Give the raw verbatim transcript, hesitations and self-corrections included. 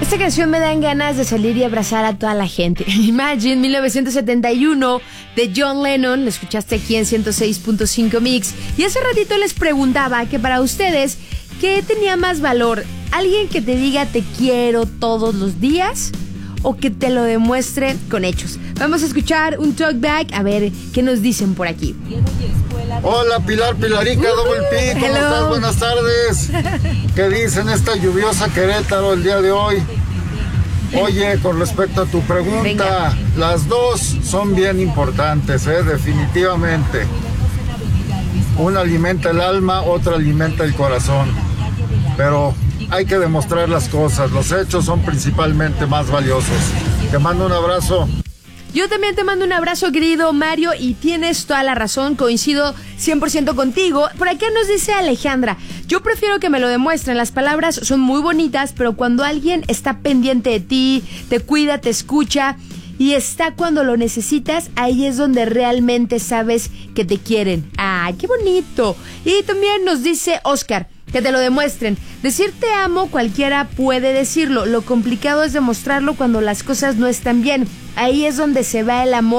Esta canción me dan ganas de salir y abrazar a toda la gente. Imagine, mil novecientos setenta y uno, de John Lennon. Lo escuchaste aquí en ciento seis punto cinco Mix. Y hace ratito les preguntaba que para ustedes, ¿qué tenía más valor? ¿Alguien que te diga te quiero todos los días? ¿O que te lo demuestre con hechos? Vamos a escuchar un talkback, a ver qué nos dicen por aquí. Hola, Pilar, Pilarica, uh, Double P, ¿cómo hello. estás? Buenas tardes. ¿Qué dicen esta lluviosa Querétaro el día de hoy? Oye, con respecto a tu pregunta, Venga. Las dos son bien importantes, ¿eh? Definitivamente. Una alimenta el alma, otra alimenta el corazón. Pero hay que demostrar las cosas, los hechos son principalmente más valiosos. Te mando un abrazo. Yo también te mando un abrazo, querido Mario, y tienes toda la razón, coincido cien por ciento contigo. Por acá nos dice Alejandra, yo prefiero que me lo demuestren, las palabras son muy bonitas, pero cuando alguien está pendiente de ti, te cuida, te escucha y está cuando lo necesitas, ahí es donde realmente sabes que te quieren. ¡Ay, qué bonito! Y también nos dice Oscar, que te lo demuestren. Decir te amo cualquiera puede decirlo, lo complicado es demostrarlo cuando las cosas no están bien. Ahí es donde se va el amor.